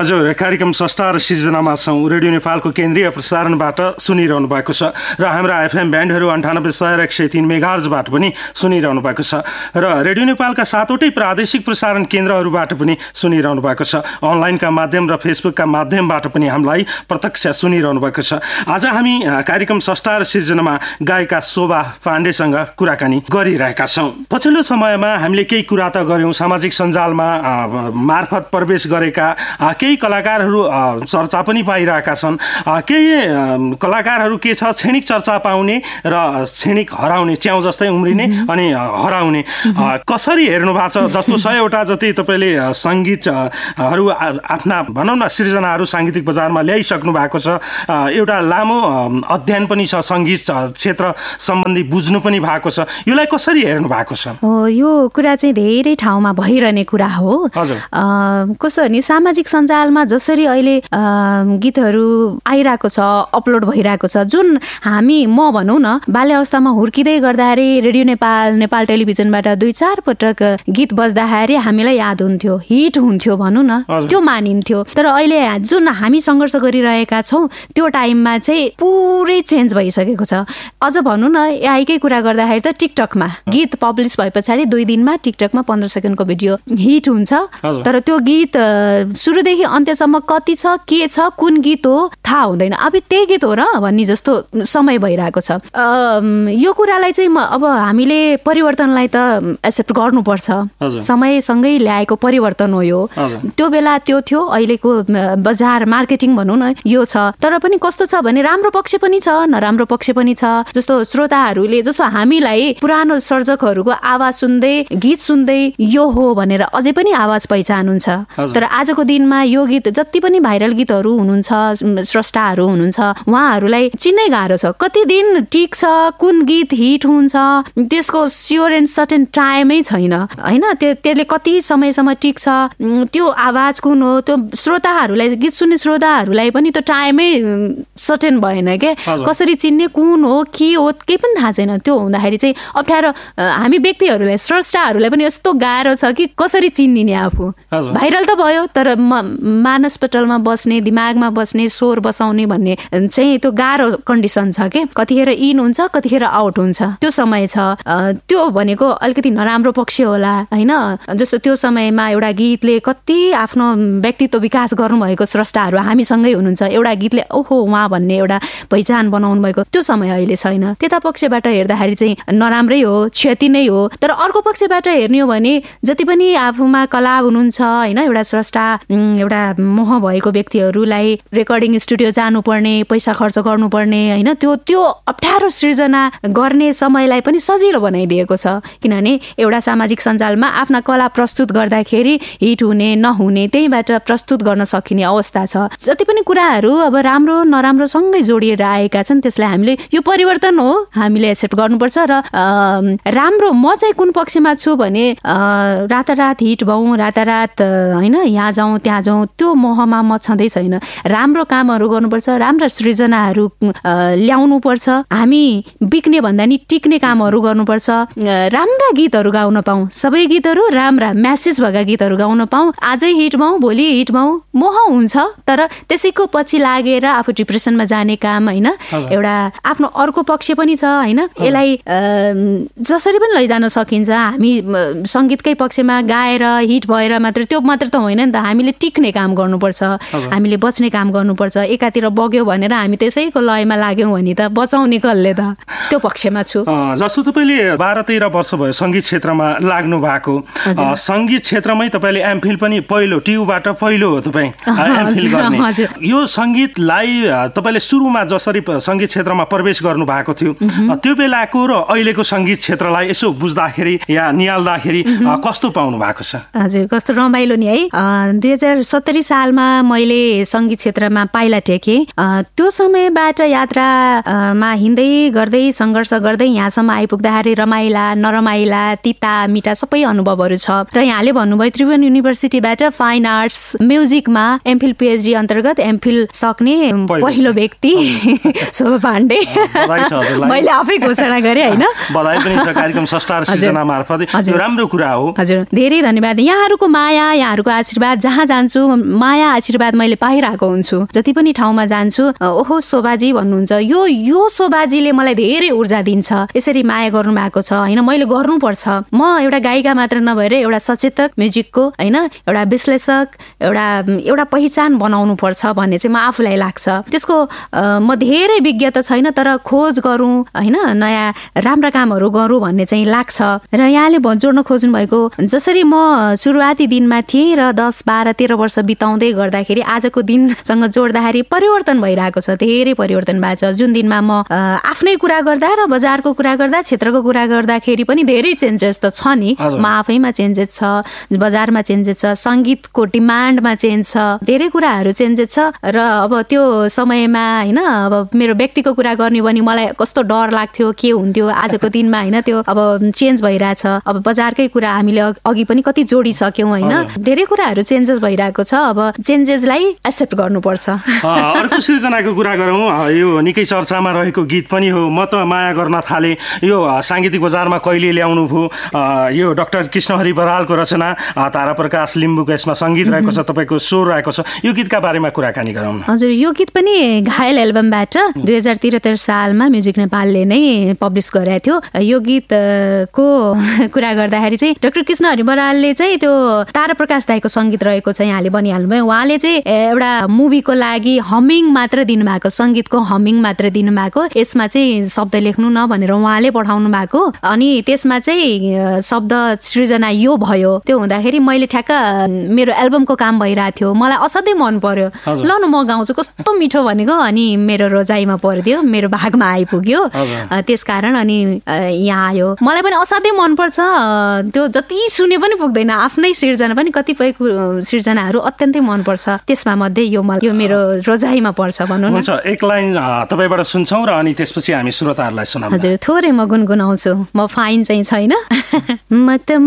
हजुर, कार्यक्रम संस्था र सिर्जनामा छौँ। रेडियो नेपालको केन्द्रीय प्रसारणबाट सुनिरहनु भएको छ र हाम्रा एफएम ब्यान्डहरू 98.103 मेगाहर्जबाट पनि सुनिरहनु भएको छ र रेडियो नेपालका 7वटै प्रादेशिक प्रसारण केन्द्रहरूबाट पनि सुनिरहनु भएको छ। अनलाइनका माध्यम र फेसबुकका माध्यमबाट पनि हामीलाई प्रत्यक्ष सुनिरहनु भएको छ। आज हामी कार्यक्रम संस्था र सिर्जनामा गायिका शोभा पाण्डेसँग कुराकानी गरिरहेका छौँ। पछिल्लो समयमा हामीले केही कुरा त गऱ्यौँ, सामाजिक सञ्जालमा मार्फत प्रवेश गरेका केही कलाकारहरू चर्चा पनि पाइरहेका छन्। केही कलाकारहरू के छ, क्षणिक चर्चा पाउने र क्षणिक हराउने, च्याउ जस्तै उम्रिने अनि हराउने। कसरी हेर्नु भएको छ? जस्तो 100वटा जति तपाईँले सङ्गीतहरू आफ्ना भनौँ न सृजनाहरू साङ्गीतिक बजारमा ल्याइसक्नु भएको छ। एउटा लामो अध्ययन पनि छ, सङ्गीत क्षेत्र सम्बन्धी बुझ्नु पनि भएको छ। यसलाई कसरी हेर्नु भएको छ? यो कुरा चाहिँ धेरै ठाउँमा भइरहने कुरा हो। कस्तो भने सामाजिक सञ्जालमा जसरी अहिले गीतहरू आइरहेको छ, अपलोड भइरहेको छ, जुन हामी भनौँ न बाल्य अवस्थामा हुर्किँदै गर्दाखेरि रेडियो नेपाल टेलिभिजनबाट 2-4 पटक गीत बज्दाखेरि हामीलाई याद हुन्थ्यो, हिट हुन्थ्यो भनौँ न, त्यो मानिन्थ्यो। तर अहिले जुन हामी सङ्घर्ष गरिरहेका छौँ त्यो टाइममा चाहिँ पुरै चेन्ज भइसकेको छ। अझ भनौँ न यहीकै कुरा गर्दाखेरि त टिकटकमा गीत पब्लिस भए पछाडि 2 दिनमा टिकटकमा 15 सेकेन्डको भिडियो हिट हुन्छ। तर त्यो गीत सुरुदेखि अन्त्यसम्म कति छ, के छ, कुन गीत हो थाहा हुँदैन। अब त्यही गीत हो र भन्ने जस्तो समय भइरहेको छ। यो कुरालाई चाहिँ अब हामीले परिवर्तनलाई त एक्सेप्ट गर्नुपर्छ। समयसँगै ल्याएको परिवर्तन हो यो। त्यो बेला त्यो थियो, अहिलेको बजार मार्केटिङ भनौँ न यो छ। तर पनि कस्तो छ भने राम्रो पक्ष पनि छ, नराम्रो पक्ष पनि छ। जस्तो श्रोताहरूले जस्तो हामीलाई पुरानो सर्जकहरूको आवाज सुन्दै गीत सुन्दै यो हो भनेर अझै पनि आवाज पहिचान हुन्छ। तर आजको दिनमा यो गीत जति पनि भाइरल गीतहरू हुनुहुन्छ, स्रष्टाहरू हुनुहुन्छ, उहाँहरूलाई चिन्नै गाह्रो छ। कति दिन टिक्छ, कुन गीत हिट हुन्छ त्यसको स्योर एन्ड सर्टेन टाइमै छैन होइन। त्यसले कति समयसम्म टिक्छ, त्यो आवाज कुन हो, त्यो श्रोताहरूलाई, गीत सुन्ने श्रोताहरूलाई पनि त्यो टाइमै सर्टेन भएन क्या। कसरी चिन्ने, कुन हो, के हो, केही पनि थाहा छैन। त्यो हुँदाखेरि चाहिँ अप्ठ्यारो हामी व्यक्तिहरूलाई, स्रष्टाहरूलाई पनि यस्तो गाह्रो छ कि कसरी चिन्ने आफू। भाइरल त भयो तर मानसपटलमा बस्ने, दिमागमा बस्ने, स्वर बसाउने भन्ने चाहिँ त्यो गाह्रो कन्डिसन छ कि कतिखेर इन हुन्छ, कतिखेर आउट हुन्छ। त्यो समय छ। त्यो भनेको अलिकति नराम्रो पक्ष होला होइन। जस्तो त्यो समयमा एउटा गीतले कति आफ्नो व्यक्तित्व विकास गर्नुभएको स्रष्टाहरू हामीसँगै हुनुहुन्छ। एउटा गीतले ओहो उहाँ भन्ने एउटा पहिचान बनाउनु भएको त्यो समय अहिले छैन। त्यता पक्षबाट हेर्दाखेरि चाहिँ नराम्रै हो, क्षति नै हो। तर अर्को पक्षबाट हेर्ने हो भने जति पनि आफूमा कला हुनुहुन्छ होइन, एउटा स्रष्टा, एउटा मोह भएको व्यक्तिहरूलाई रेकर्डिङ स्टुडियो जानुपर्ने, पैसा खर्च गर्नुपर्ने होइन, त्यो अप्ठ्यारो सृजना गर्ने समयलाई पनि सजिलो बनाइदिएको छ। किनभने एउटा सामाजिक सञ्जालमा आफ्ना कला प्रस्तुत गर्दाखेरि हिट हुने नहुने त्यहीबाट प्रस्तुत गर्न सकिने अवस्था छ। जति पनि कुराहरू अब राम्रो नराम्रो सँगै जोडिएर आएका छन्, त्यसलाई हामीले यो परिवर्तन हो हामीले एक्सेप्ट गर्नुपर्छ। र राम्रो म चाहिँ कुन पक्षमा छु भने रातारात हिट भौँ, रातारात होइन यहाँ जाउँ त्यहाँ जाउँ त्यो मोहमा म छँदै छैन। राम्रो कामहरू गर्नुपर्छ, राम्रा सृजनाहरू ल्याउनुपर्छ। हामी बिक्ने भन्दा नि टिक्ने कामहरू गर्नुपर्छ। राम्रा गीतहरू गाउन पाऊँ, सबै गीतहरू राम्रा म्यासेज भएका गीतहरू गाउन पाऊँ। आजै हिट भौँ, भोलि हिट भौँ, मोह हुन्छ। तर त्यसैको पछि लागेर आफू डिप्रेसनमा जाने काम होइन। एउटा आफ्नो अर्को पक्ष पनि छ होइन। यसलाई जसरी पनि लैजान सकिन्छ। हामी सङ्गीतकै पक्षमा गाएर हिट भएर त्यो मात्र त होइन नि त। हामीले टिक्ने काम गर्नुपर्छ, हामीले बच्ने काम गर्नुपर्छ। एकातिर बग्यो भनेर हामी त्यसैको लयमा लाग्यौँ भने त बचाउने कसले त? त्यो पक्षमा छु। जस्तो तपाईँले 12-13 वर्ष भयो सङ्गीत क्षेत्रमा लाग्नु भएको। सङ्गीत क्षेत्रमै तपाईँले एमफिल पनि पहिलो ट्युबाट पहिलो हो तपाईँ एमफिल गर्ने। यो सङ्गीतलाई तपाईँले सुरुमा जसरी सङ्गीत क्षेत्रमा प्रवेश गर्नु भएको थियो त्यो बेलाको र अहिलेको सङ्गीत क्षेत्रलाई यसो बुझ्दाखेरि या निहाल्दाखेरि कस्तो पाउनु भएको छ? हजुर, कस्तो रमाइलो नि है। 2070 सालमा मैले सङ्गीत क्षेत्रमा पाइला टेकेँ। त्यो समयबाट यात्रामा हिँड्दै गर्दै सङ्घर्ष गर्दै यहाँसम्म आइपुग्दाखेरि रमाइला नरमाइला तिता मिठा सबै अनुभवहरू छ। र यहाँले भन्नुभयो Tribhuvan युनिभर्सिटीबाट fine arts म्युजिकमा MPhil PhD अन्तर्गत एमफिल सक्ने पहिलो व्यक्ति शोभा पाण्डे। मैले आफै घोषणा गरेँ होइन। बधाई पनि छ कार्यक्रम संस्था र सिर्जना मार्फत। यो राम्रो कुरा हो। हजुर, धेरै धन्यवाद। यहाँहरूको माया, यहाँहरूको आशीर्वाद जहाँ जान्छु माया आशीर्वाद मैले पाइरहेको हुन्छु। जति पनि ठाउँमा जान्छु, ओहो शोभाजी भन्नुहुन्छ, यो शोभाजीले मलाई धेरै ऊर्जा दिन्छ, यसरी माया गर्नु भएको छ होइन, मैले गर्नुपर्छ। म एउटा गायिका मात्र नभएर एउटा सचेतक म्युजिकको होइन, एउटा विश्लेषक, एउटा पहिचान बनाउनु पर्छ भन्ने चाहिँ म आफूलाई लाग्छ। त्यसको म धेरै विज्ञ त छैन, तर खोज गरौँ होइन, नयाँ राम्रा कामहरू गरौँ भन्ने चाहिँ लाग्छ। र यहाँले जोड्न खोज्नु भएको, जसरी म सुरुवाती दिनमा थिएँ र 10, 12, 13 वर्ष बिताउँदै गर्दाखेरि आजको दिनसँग जोड्दाखेरि परिवर्तन भइरहेको छ, धेरै परिवर्तन भएको छ। जुन दिनमा म आफ्नै कुरा गर्दा र बजारको कुरा गर्दा, क्षेत्रको कुरा गर्दाखेरि पनि धेरै चेन्जेस त छ नि। म आफैमा चेन्जेस छ, बजारमा चेन्जेस छ, सङ्गीतको डिमान्डमा चेन्ज छ, धेरै कुराहरू चेन्जेस छ। र अब त्यो समयमा होइन, अब मेरो व्यक्तिको कुरा गर्ने भने मलाई कस्तो डर लाग्थ्यो, के हुन्थ्यो, आजको दिनमा होइन त्यो अब चेन्ज भइरहेछ। अब बजारकै कुरा हामीले अघि पनि कति जोडिसक्यौँ होइन, धेरै कुराहरू चेन्जेस भइरहेको छ। अब चेन्जेसलाई एक्सेप्ट गर्नुपर्छ। अर्को सृजनाको कुरा गरौँ, यो निकै चर्चामा रहेको गीत पनि हो, म त माया गर्न थाले। यो साङ्गीतिक बजारमा कहिले ल्याउनु भयो? यो डाक्टर कृष्णहरि बरालको रचना, ताराप्रकाश लिम्बूको यसमा सङ्गीत रहेको छ, तपाईँको स्वर रहेको छ। यो गीतका बारेमा कुराकानी गरौँ। हजुर, यो गीत पनि घायल एल्बमबाट 2073 सालमा म्युजिक नेपालले नै पब्लिस गरेको थियो। यो गीतको कुरा गर्दाखेरि चाहिँ डाक्टर कृष्णहरि बरालले चाहिँ त्यो ताराप्रकाश दाईको सङ्गीत रहेको छ, यहाँले भनिहाल्नुभयो। उहाँले चाहिँ एउटा मुभीको लागि हमिङ मात्र दिनुभएको, सङ्गीतको हमिङ मात्र दिनुभएको, यसमा चाहिँ शब्द लेख्नु न भनेर उहाँले पठाउनु भएको। अनि त्यसमा चाहिँ शब्द सृजना यो भयो। त्यो हुँदाखेरि मैले ठ्याक्क मेरो एल्बमको काम भइरहेको थियो, मलाई असाध्यै मन पर्यो। ल न म गाउँछु, कस्तो मिठो भनेको, अनि मेरो रोजाइमा परिदियो, मेरो भागमा आइपुग्यो। त्यसकारण अनि यहाँ आयो। मलाई पनि असाध्यै मनपर्छ। त्यो जति सुने पनि पुग्दैन, आफ्नै सिर्जना पनि कतिपय सिर्जनाहरू अत्यन्तै मनपर्छ। त्यसमा मध्ये यो मेरो रोजाइमा पर्छ भनौँ न। एक लाइन तपाईँबाट सुन्छौँ र अनि त्यसपछि हामी श्रोताहरूलाई सुनाउँछौँ। हजुर, थोरै म गुनगुनाउँछु, म फाइन चाहिँ छैन। म त